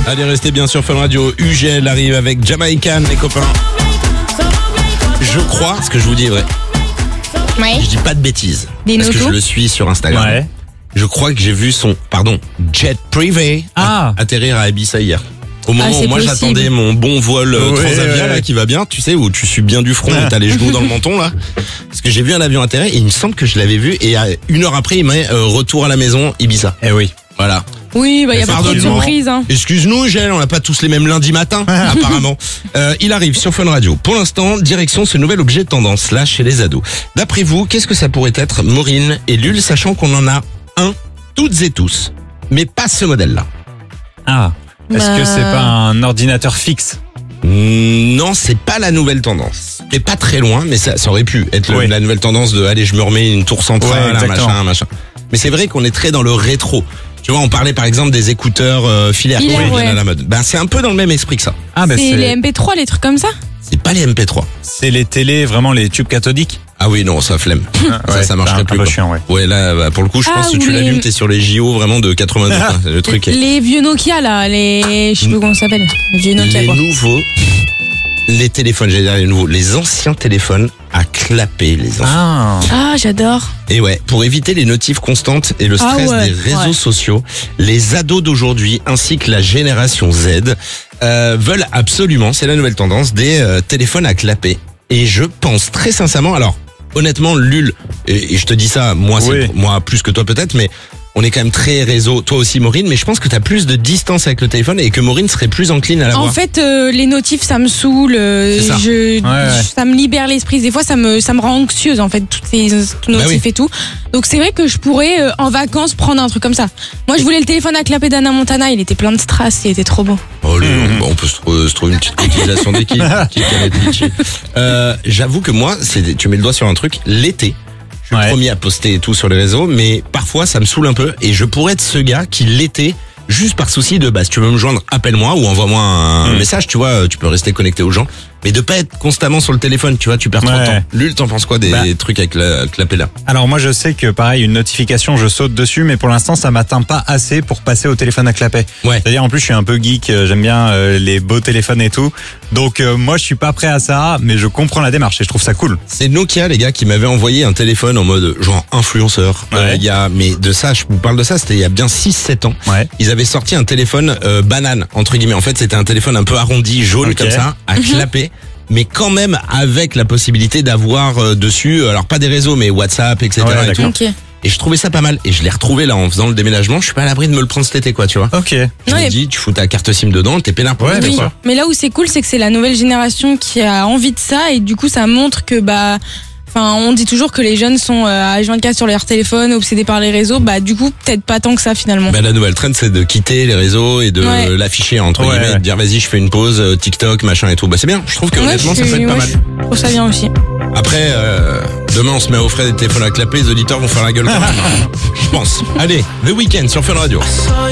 Allez, restez bien sur Fun Radio. UGL arrive avec Jamaican, les copains. Je crois, ce que je vous dis est vrai. Ouais. Je dis pas de bêtises. Des parce que notos. je le suis sur Instagram. Ouais. Je crois que j'ai vu son, jet privé atterrir à Ibiza hier. Au moment c'est où moi possible. j'attendais mon bon vol transavia là qui va bien, tu sais, où tu suis bien du front et t'as les genoux dans le menton là. Parce que j'ai vu un avion atterrir et il me semble que je l'avais vu et une heure après il m'a retour à la maison Ibiza. Eh oui. Voilà. Oui, il y a pas trop de Pardonne-moi. surprises. Hein. Excuse-nous, Gilles, on n'a pas tous les mêmes lundis matin, apparemment. Il arrive sur Fun Radio. Pour l'instant, direction ce nouvel objet de tendance là chez les ados. D'après vous, qu'est-ce que ça pourrait être, Maureen et Lul, sachant qu'on en a un, toutes et tous, mais pas ce modèle-là. Ah. Est-ce que c'est pas un ordinateur fixe? Non, c'est pas la nouvelle tendance. C'est pas très loin, mais ça aurait pu être la nouvelle tendance de allez, je me remets une tour centrale, machin. Mais c'est vrai qu'on est très dans le rétro. Tu vois, on parlait par exemple des écouteurs filaires qui viennent à la mode. Ben c'est un peu dans le même esprit que ça. Ah, c'est les MP3, les trucs comme ça. C'est pas les MP3. C'est les télés, vraiment les tubes cathodiques. Ah oui, non, ça flemme. Ça marcherait plus. Un peu chiant, ouais. Ouais, là, bah, pour le coup, je pense que tu l'allumes, t'es sur les JO vraiment de 82. Le truc. Les vieux Nokia là, je sais plus comment ça s'appelle. Les vieux Nokia. Les téléphones, j'allais dire les nouveaux, les anciens téléphones à clapper les enfants. Ah, j'adore. Et ouais, pour éviter les notifs constantes et le stress des réseaux sociaux, les ados d'aujourd'hui ainsi que la génération Z veulent absolument, c'est la nouvelle tendance, des téléphones à clapper. Et je pense très sincèrement, alors honnêtement, Lul, et je te dis ça, moi plus que toi peut-être, mais on est quand même très réseau, toi aussi Maureen, mais je pense que t'as plus de distance avec le téléphone et que Maureen serait plus encline à l'avoir. En fait, les notifs, ça me saoule, ça me libère l'esprit. Des fois, ça me rend anxieuse, en fait, toutes ces notifs et tout. Donc c'est vrai que je pourrais, en vacances, prendre un truc comme ça. Moi, je voulais le téléphone à clapper d'Anna Montana, il était plein de strass, il était trop beau. Oh, on peut se trouver une petite utilisation d'équipe. J'avoue que moi, tu mets le doigt sur un truc, l'été. Je suis le premier à poster et tout sur les réseaux, mais parfois ça me saoule un peu et je pourrais être ce gars qui l'été, juste par souci de si tu veux me joindre, appelle-moi ou envoie-moi un message, tu vois, tu peux rester connecté aux gens, mais de pas être constamment sur le téléphone, tu vois, tu perds trop de temps. Lul, t'en penses quoi des trucs avec la clapet là? Alors moi je sais que pareil, une notification, je saute dessus, mais pour l'instant ça m'atteint pas assez pour passer au téléphone à clapet. C'est-à-dire en plus je suis un peu geek, j'aime bien les beaux téléphones et tout, donc moi je suis pas prêt à ça, mais je comprends la démarche et je trouve ça cool. C'est Nokia les gars qui m'avaient envoyé un téléphone en mode genre influenceur. Mais de ça, je vous parle de ça, c'était il y a bien 6-7 ans. Ils avaient sorti un téléphone banane entre guillemets. En fait c'était un téléphone un peu arrondi, jaune comme ça, à clapper. Mais quand même avec la possibilité d'avoir dessus, alors pas des réseaux mais WhatsApp, etc. et tout. Et je trouvais ça pas mal. Et je l'ai retrouvé là en faisant le déménagement. Je suis pas à l'abri de me le prendre cet été quoi, tu vois. Je me dis, tu fous ta carte SIM dedans, t'es peinard pour l'été quoi. Mais là où c'est cool, c'est que c'est la nouvelle génération qui a envie de ça et du coup ça montre que on dit toujours que les jeunes sont à H24 sur leur téléphone, obsédés par les réseaux. Du coup, peut-être pas tant que ça finalement. La nouvelle trend, c'est de quitter les réseaux et de l'afficher entre guillemets, de dire vas-y, je fais une pause, TikTok, machin et tout. C'est bien. Je trouve que honnêtement, ça peut être pas mal. Je trouve ça bien aussi. Après, demain, on se met à offrir des téléphones à clapper. Les auditeurs vont faire la gueule quand même. Je pense. Allez, The Weeknd sur Fun Radio.